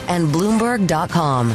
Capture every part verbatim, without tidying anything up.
and Bloomberg dot com.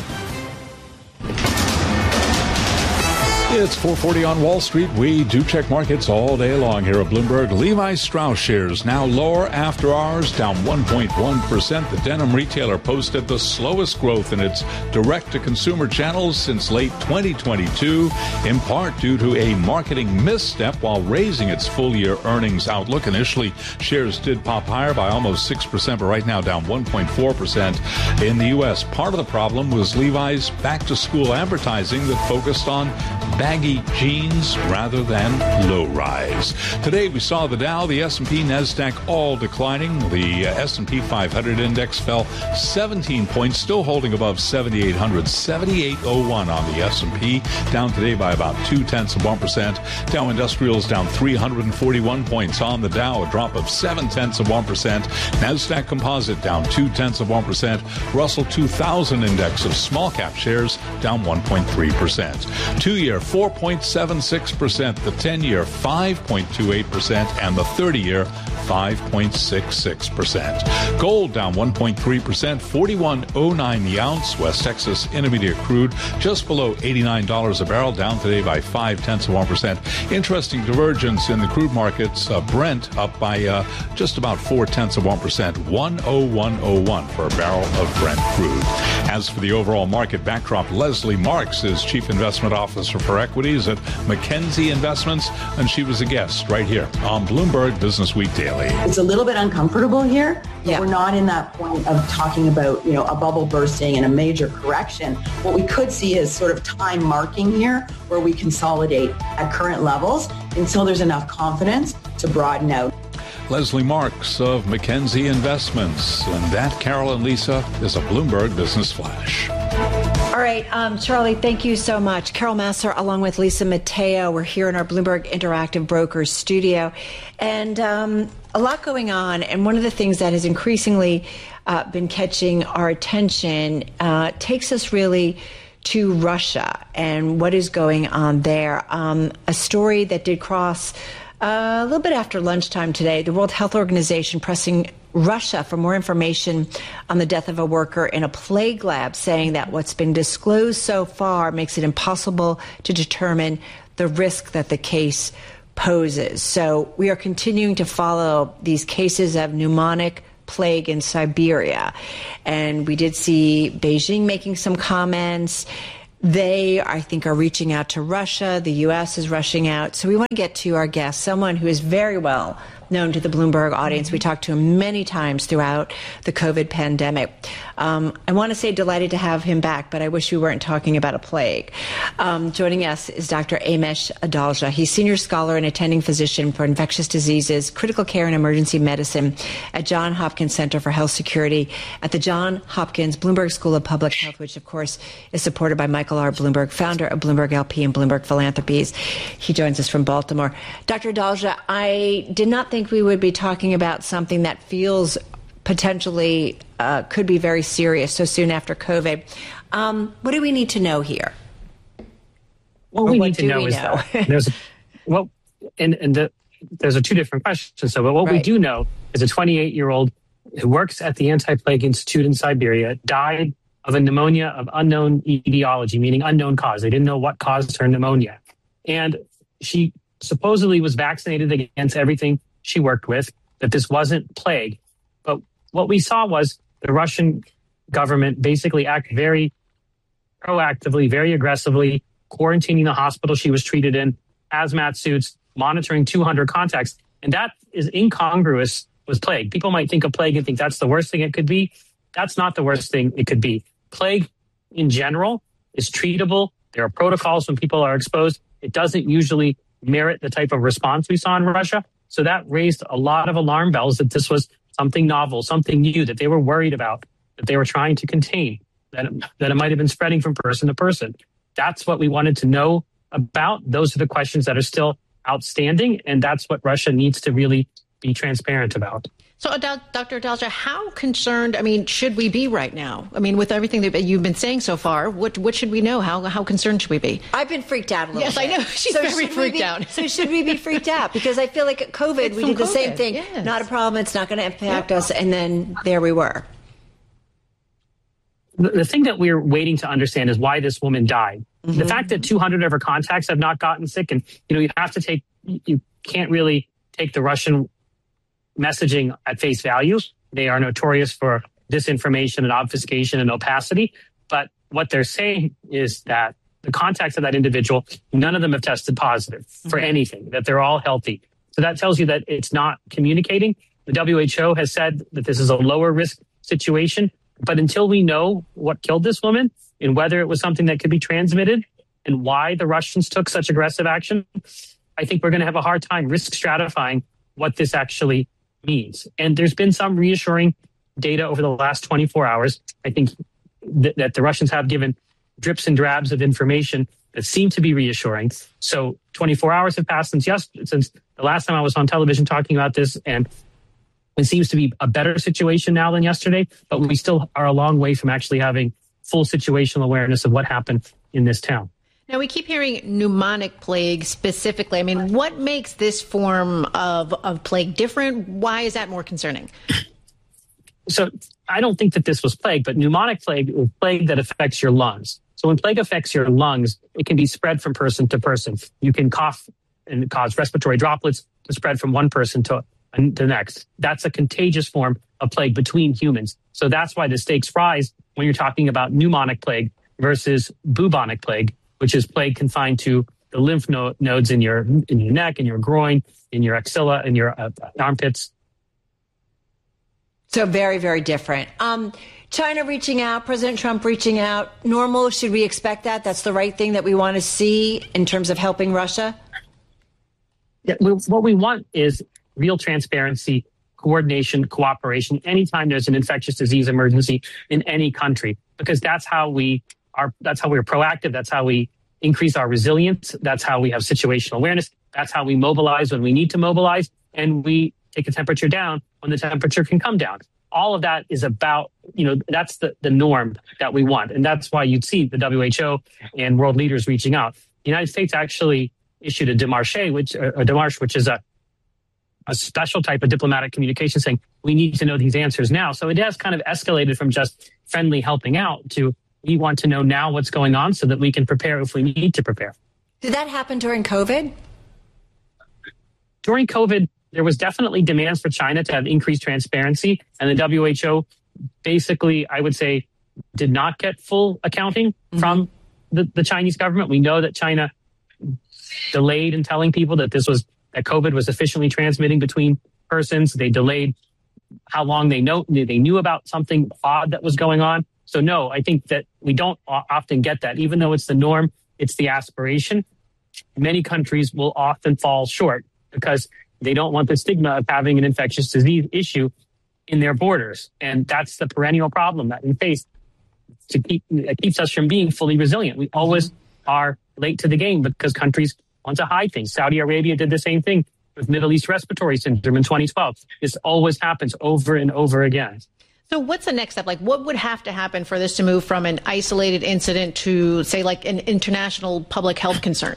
It's four forty on Wall Street. We do check markets all day long here at Bloomberg. Levi Strauss shares now lower after hours, down one point one percent. The denim retailer posted the slowest growth in its direct-to-consumer channels since late twenty twenty-two, in part due to a marketing misstep while raising its full-year earnings outlook. Initially, shares did pop higher by almost six percent, but right now down one point four percent in the U S. Part of the problem was Levi's back-to-school advertising that focused on baggy jeans rather than low-rise. Today we saw the Dow, the S and P, NASDAQ all declining. The uh, S and P five hundred index fell seventeen points, still holding above seventy-eight hundred, seventy-eight oh one on the S and P, down today by about two-tenths of one percent. Dow Industrials down three hundred forty-one points on the Dow, a drop of seven-tenths of one percent. NASDAQ Composite down two-tenths of one percent. Russell two thousand index of small-cap shares down one point three percent. Two-year four point seven six percent, the ten-year five point two eight percent, and the thirty-year five point six six percent. Gold down one point three percent, forty-one oh nine the ounce. West Texas Intermediate crude just below eighty-nine dollars a barrel, down today by five-tenths of one percent. Interesting divergence in the crude markets. Uh, Brent up by uh, just about four-tenths of one percent, one oh one oh one for a barrel of Brent crude. As for the overall market backdrop, Leslie Marks is Chief Investment Officer for Equities at Mackenzie Investments, and she was a guest right here on Bloomberg Business Week Daily. It's a little bit uncomfortable here, but yeah. we're not in that point of talking about, you know, a bubble bursting and a major correction. What we could see is sort of time marking here where we consolidate at current levels until there's enough confidence to broaden out. Leslie Marks of Mackenzie Investments. And that, Carol and Lisa, is a Bloomberg Business Flash. All right, um, Charlie, thank you so much. Carol Massar, along with Lisa Mateo, we're here in our Bloomberg Interactive Brokers studio. And um, a lot going on. And one of the things that has increasingly uh, been catching our attention uh, takes us really to Russia and what is going on there. Um, a story that did cross uh, a little bit after lunchtime today, the World Health Organization pressing Russia for more information on the death of a worker in a plague lab, saying that what's been disclosed so far makes it impossible to determine the risk that the case poses. So we are continuing to follow these cases of pneumonic plague in Siberia. And we did see Beijing making some comments. They, I think, are reaching out to Russia. The U S is rushing out. So we want to get to our guest, someone who is very well known to the Bloomberg audience. Mm-hmm. We talked to him many times throughout the COVID pandemic. Um, I want to say delighted to have him back, but I wish we weren't talking about a plague. Um, joining us is Doctor Amesh Adalja. He's senior scholar and attending physician for infectious diseases, critical care and emergency medicine at Johns Hopkins Center for Health Security at the Johns Hopkins Bloomberg School of Public Health, which of course is supported by Michael R. Bloomberg, founder of Bloomberg L P and Bloomberg Philanthropies. He joins us from Baltimore. Doctor Adalja, I did not think we would be talking about something that feels potentially uh, could be very serious so soon after COVID. Um, what do we need to know here? What or we what need to know, we is know? that there's a, well, and, and the, there's a two different questions. So, but what right. we do know is a twenty-eight-year-old who works at the Anti-Plague Institute in Siberia died of a pneumonia of unknown etiology, meaning unknown cause. They didn't know what caused her pneumonia. And she supposedly was vaccinated against everything she worked with, that this wasn't plague. But what we saw was the Russian government basically act very proactively, very aggressively, quarantining the hospital she was treated in, hazmat suits, monitoring two hundred contacts. And that is incongruous with plague. People might think of plague and think that's the worst thing it could be. That's not the worst thing it could be. Plague in general is treatable. There are protocols when people are exposed. It doesn't usually merit the type of response we saw in Russia. So that raised a lot of alarm bells that this was something novel, something new that they were worried about, that they were trying to contain, that it, that it might have been spreading from person to person. That's what we wanted to know about. Those are the questions that are still outstanding, and that's what Russia needs to really be transparent about. So, Doctor Adalja, how concerned, I mean, should we be right now? I mean, with everything that you've been saying so far, what what should we know? How how concerned should we be? I've been freaked out a little yes, bit. Yes, I know. She's so very freaked be, out. So should we be freaked out? Because I feel like at COVID, it's we did the COVID. same thing. Yes. Not a problem. It's not going to impact yep. us. And then there we were. the, the thing that we're waiting to understand is why this woman died. Mm-hmm. The fact that two hundred of her contacts have not gotten sick, and you know, you have to take, you can't really take the Russian messaging at face value. They are notorious for disinformation and obfuscation and opacity. But what they're saying is that the contacts of that individual, none of them have tested positive for mm-hmm. anything, that they're all healthy. So that tells you that it's not communicating. The W H O has said that this is a lower risk situation. But until we know what killed this woman and whether it was something that could be transmitted and why the Russians took such aggressive action, I think we're going to have a hard time risk stratifying what this actually means. And there's been some reassuring data over the last twenty-four hours. I think th- that the Russians have given drips and drabs of information that seem to be reassuring. So twenty-four hours have passed since yes, since the last time I was on television talking about this, and it seems to be a better situation now than yesterday, but we still are a long way from actually having full situational awareness of what happened in this town. Now, we keep hearing pneumonic plague specifically. I mean, what makes this form of, of plague different? Why is that more concerning? So I don't think that this was plague, but pneumonic plague is plague that affects your lungs. So when plague affects your lungs, it can be spread from person to person. You can cough and cause respiratory droplets to spread from one person to the next. That's a contagious form of plague between humans. So that's why the stakes rise when you're talking about pneumonic plague versus bubonic plague, which is plague confined to the lymph node, nodes in your in your neck, in your groin, in your axilla, in your uh, armpits. So very, very different. Um, China reaching out, President Trump reaching out. Normal, should we expect that? That's the right thing that we want to see in terms of helping Russia? Yeah, we, what we want is real transparency, coordination, cooperation, anytime there's an infectious disease emergency in any country, because that's how we are, that's how we're proactive. That's how we increase our resilience. That's how we have situational awareness. That's how we mobilize when we need to mobilize. And we take a temperature down when the temperature can come down. All of that is about, you know, that's the, the norm that we want. And that's why you'd see the W H O and world leaders reaching out. The United States actually issued a démarche, which, a démarche, which is a a special type of diplomatic communication saying we need to know these answers now. So it has kind of escalated from just friendly helping out to we want to know now what's going on so that we can prepare if we need to prepare. Did that happen during COVID? During COVID, there was definitely demands for China to have increased transparency. And the W H O basically, I would say, did not get full accounting mm-hmm. from the, the Chinese government. We know that China delayed in telling people that this was that COVID was efficiently transmitting between persons. They delayed how long they know they knew about something odd that was going on. So no, I think that we don't often get that. Even though it's the norm, it's the aspiration. Many countries will often fall short because they don't want the stigma of having an infectious disease issue in their borders. And that's the perennial problem that we face to keep, that keeps us from being fully resilient. We always are late to the game because countries want to hide things. Saudi Arabia did the same thing with Middle East respiratory syndrome in twenty twelve. This always happens over and over again. So what's the next step? Like, what would have to happen for this to move from an isolated incident to, say, like an international public health concern?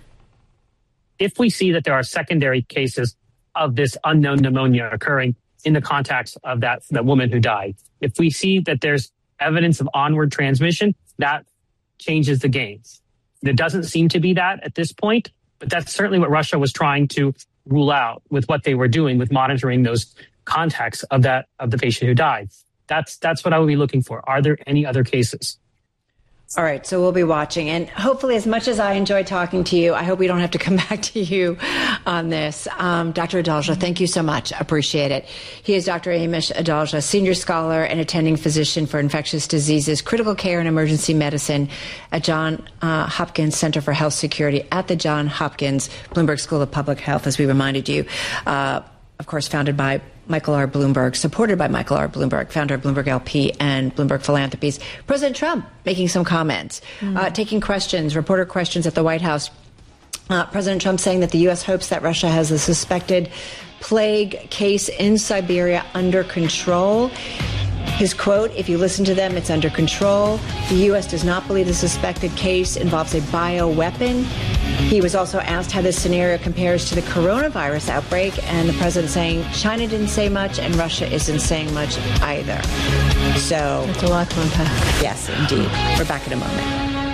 If we see that there are secondary cases of this unknown pneumonia occurring in the contacts of that, that woman who died, if we see that there's evidence of onward transmission, that changes the game. There doesn't seem to be that at this point, but that's certainly what Russia was trying to rule out with what they were doing with monitoring those contacts of that of the patient who died. That's that's what I would be looking for. Are there any other cases? All right, so we'll be watching. And hopefully, as much as I enjoy talking to you, I hope we don't have to come back to you on this. Um, Doctor Adalja, thank you so much. Appreciate it. He is Doctor Amish Adalja, senior scholar and attending physician for infectious diseases, critical care and emergency medicine at Johns uh, Hopkins Center for Health Security at the Johns Hopkins Bloomberg School of Public Health, as we reminded you. Uh, of course, founded by Michael R. Bloomberg, supported by Michael R. Bloomberg, founder of Bloomberg L P and Bloomberg Philanthropies. President Trump making some comments, mm. uh, taking questions, reporter questions at the White House. Uh, President Trump saying that the U S hopes that Russia has a suspected plague case in Siberia under control. His quote, if you listen to them, it's under control. The U S does not believe the suspected case involves a bioweapon. He was also asked how this scenario compares to the coronavirus outbreak, and the president saying China didn't say much and Russia isn't saying much either. So that's a lot to unpack. Yes, indeed. We're back in a moment.